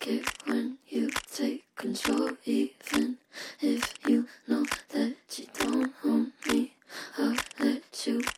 like it when you take control, even if you know that you don't own me. I'll let you